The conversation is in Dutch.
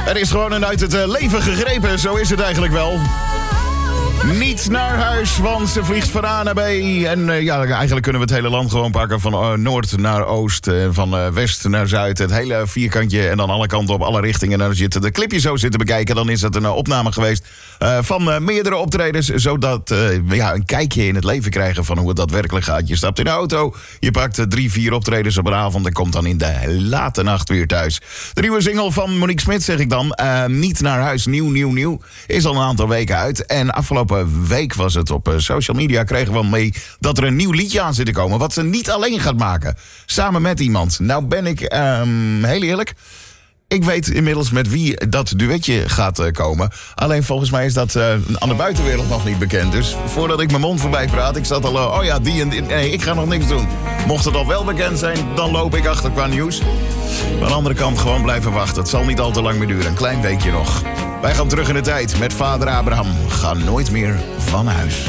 Er is gewoon een uit het leven gegrepen, zo is het eigenlijk wel. Niet naar huis, want ze vliegt van A naar B. En eigenlijk kunnen we het hele land gewoon pakken. Van noord naar oost, van west naar zuid. Het hele vierkantje en dan alle kanten op, alle richtingen. En als je de clipje zo zit te bekijken, dan is het een opname geweest van meerdere optredens. Zodat een kijkje in het leven krijgen van hoe het daadwerkelijk gaat. Je stapt in de auto, je pakt 3-4 optredens op een avond en komt dan in de late nacht weer thuis. De nieuwe single van Monique Smit, zeg ik dan. Niet naar huis, nieuw. Is al een aantal weken uit. En afgelopen week was het op social media, kregen we mee dat er een nieuw liedje aan zit te komen. Wat ze niet alleen gaat maken. Samen met iemand. Nou ben ik heel eerlijk. Ik weet inmiddels met wie dat duetje gaat komen. Alleen volgens mij is dat aan de buitenwereld nog niet bekend. Dus voordat ik mijn mond voorbij praat, ik zat al... die en die. Nee, ik ga nog niks doen. Mocht het al wel bekend zijn, dan loop ik achter qua nieuws. Maar aan de andere kant gewoon blijven wachten. Het zal niet al te lang meer duren. Een klein weekje nog. Wij gaan terug in de tijd met vader Abraham. Ga nooit meer van huis.